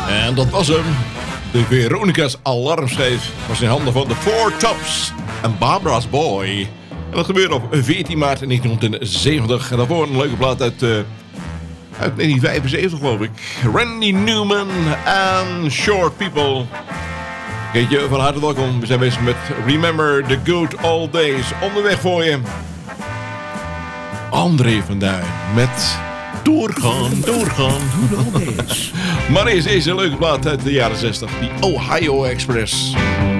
En dat was hem. De Veronica's alarmschijf was in handen van de Four Tops en Barbara's Boy. En dat gebeurde op 14 maart 1970. En daarvoor een leuke plaat uit 1975 geloof ik. Randy Newman en Short People. Keetje, van harte welkom. We zijn bezig met Remember the Good Old Days. Onderweg voor je. André van Duin met Doorgaan, Good Old Days. Maar eerst een leuke plaat uit de jaren 60. Die Ohio Express.